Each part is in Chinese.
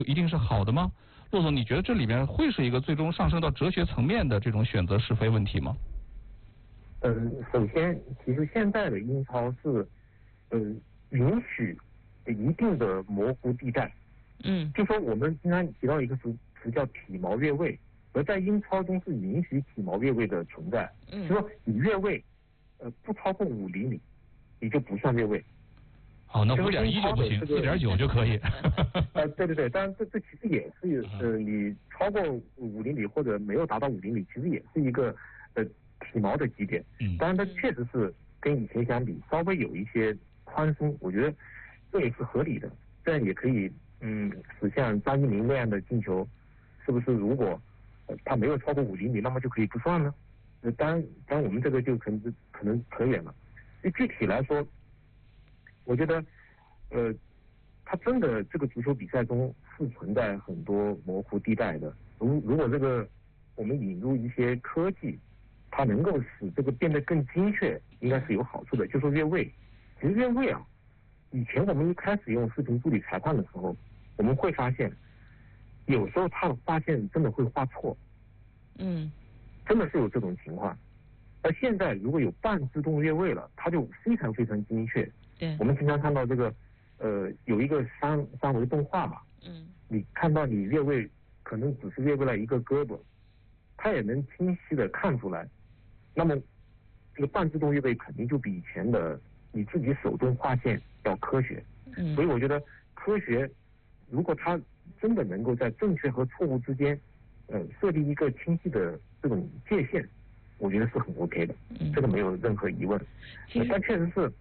一定是好的吗？骆总，你觉得这里面会是一个最终上升到哲学层面的这种选择是非问题吗？ 首先，其实现在的英超是允许一定的模糊地带。就说我们经常提到一个词叫体毛越位，而在英超中是允许体毛越位的存在。就说你越位，不超过5厘米，你就不算越位。 好，那5.1就不行，4.9就可以。 对，当然这其实也是你超过5厘米或者没有达到5厘米，其实也是一个体毛的级别。当然它确实是跟以前相比稍微有一些宽松，我觉得这也是合理的，这样也可以使像张怡宁那样的进球，是不是如果他没有超过5厘米，那么就可以不算呢？当然我们这个就可能扯远了。具体来说，我觉得他真的这个足球比赛中是存在很多模糊地带的。如果这个我们引入一些科技，它能够使这个变得更精确，应该是有好处的。就说越位，其实越位啊，以前我们一开始用视频助理裁判的时候，我们会发现有时候他的发现真的会画错，真的是有这种情况。而现在如果有半自动越位了，它就非常非常精确。 对， 我们经常看到这个有一个三维动画嘛，你看到你越位可能只是越位了一个胳膊，它也能清晰的看出来。那么这个半自动越位肯定就比以前的你自己手动划线要科学。所以我觉得科学如果它真的能够在正确和错误之间设立一个清晰的这种界限，我觉得是很 OK 的，这个没有任何疑问。但确实是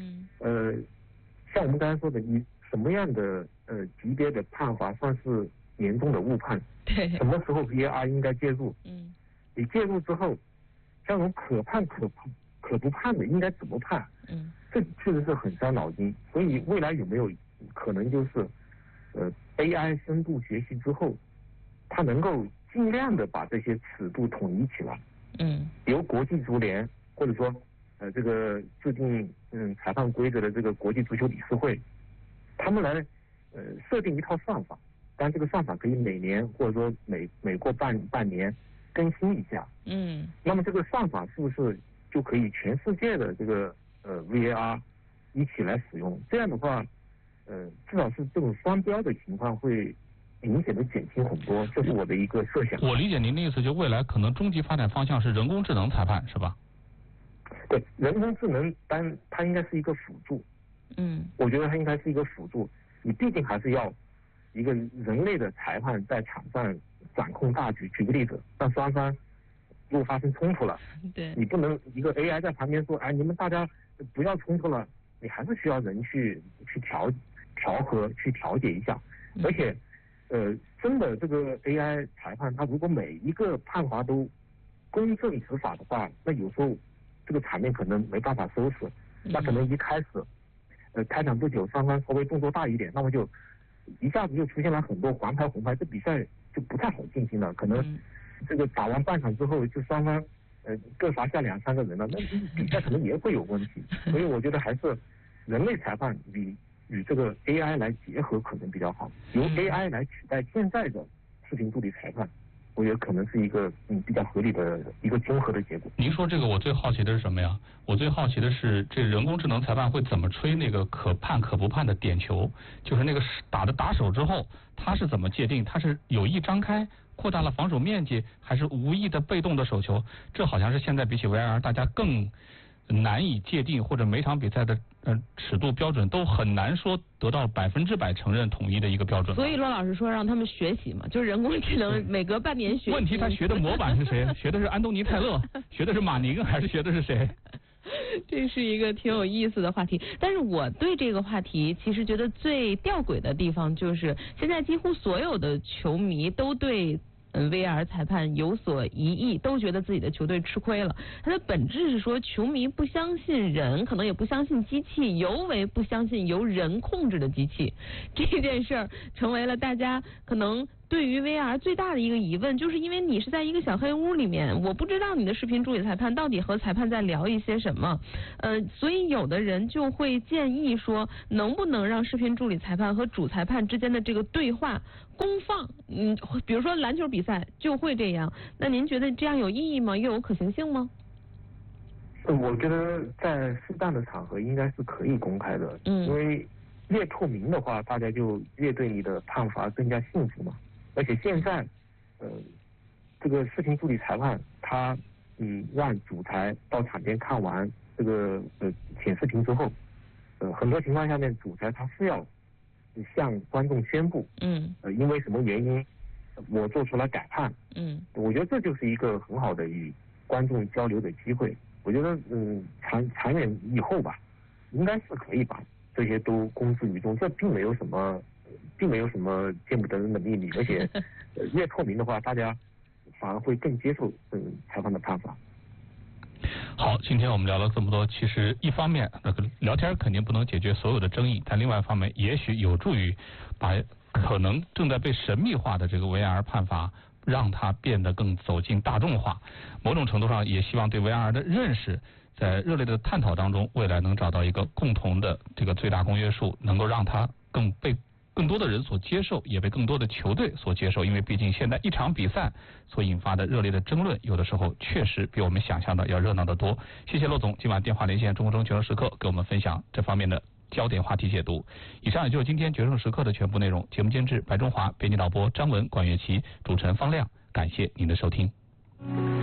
像我们刚才说的，你什么样的级别的判罚算是严重的误判？ 对， 什么时候 VAR 应该介入？你介入之后，像这种可判可不判的应该怎么判？这确实是很伤脑筋。所以未来有没有可能就是AI 深度学习之后，它能够尽量的把这些尺度统一起来？由国际足联或者说这个制定裁判规则的这个国际足球理事会，他们来设定一套算法，当然这个算法可以每年或者说每过半年更新一下。那么这个算法是不是就可以全世界的这个VAR 一起来使用？这样的话至少是这种双标的情况会明显的减轻很多，这是我的一个设想。 我理解您的意思，就未来可能终极发展方向是人工智能裁判，是吧？ 对，人工智能当然它应该是一个辅助。我觉得它应该是一个辅助，你毕竟还是要一个人类的裁判在场上掌控大局。举个例子，让双方如果发生冲突了， 对， 你不能一个 AI 在旁边说，哎，你们大家不要冲突了，你还是需要人去调和，去调节一下。而且真的这个 AI 裁判，他如果每一个判罚都公正执法的话，那有时候这个场面可能没办法收拾。那可能一开始开场不久，双方稍微动作大一点，那么就一下子就出现了很多黄牌红牌，这比赛就不太好进行了。可能这个打完半场之后，就双方各罚下2-3个人了，那比赛可能也会有问题。所以我觉得还是人类裁判与这个 AI 来结合可能比较好，由 AI 来取代现在的视频助理裁判，我觉得可能是一个比较合理的一个综合的结果。 您说这个，我最好奇的是什么呀？我最好奇的是这人工智能裁判会怎么吹那个可判可不判的点球，就是那个打手之后，他是怎么界定？他是有意张开扩大了防守面积，还是无意的被动的手球？这好像是现在比起 VAR 大家更难以界定，或者每场比赛的尺度标准都很难说得到100%承认统一的一个标准。 所以罗老师说让他们学习嘛，就是人工智能每隔半年学习。 问题他学的模板是谁？学的是安东尼泰勒，学的是马宁，还是学的是谁？ 这是一个挺有意思的话题，但是我对这个话题其实觉得最吊诡的地方就是，现在几乎所有的球迷都对VAR 裁判有所疑义，都觉得自己的球队吃亏了。它的本质是说，球迷不相信人，可能也不相信机器，尤为不相信由人控制的机器。这件事儿成为了大家可能对于 VR 最大的一个疑问，就是因为你是在一个小黑屋里面，我不知道你的视频助理裁判到底和裁判在聊一些什么，所以有的人就会建议说，能不能让视频助理裁判和主裁判之间的这个对话公放？比如说篮球比赛就会这样，那您觉得这样有意义吗？又有可行性吗？ 我觉得在适当的场合应该是可以公开的，因为越透明的话，大家就越对你的判罚更加信服嘛。而且现在，这个视频助理裁判他让主裁到场边看完这个显视频之后，很多情况下面主裁他是要向观众宣布，因为什么原因我做出了改判，我觉得这就是一个很好的与观众交流的机会。我觉得长远以后吧，应该是可以把这些都公之于众，这并没有什么见不得人的秘密，而且越透明的话，大家反而会更接受裁判的判罚。 好，今天我们聊了这么多，其实一方面那个聊天肯定不能解决所有的争议，但另外一方面也许有助于把可能正在被神秘化的这个 VR 判罚让它变得更走进大众化，某种程度上也希望对 VR 的认识在热烈的探讨当中，未来能找到一个共同的这个最大公约数，能够让它被更多的人所接受，也被更多的球队所接受。因为毕竟现在一场比赛所引发的热烈的争论，有的时候确实比我们想象的要热闹得多。谢谢骆总今晚电话连线中国决胜时刻，给我们分享这方面的焦点话题解读。以上也就是今天决胜时刻的全部内容。节目监制白中华，编辑导播张文、管乐琪，主持人方亮。感谢您的收听。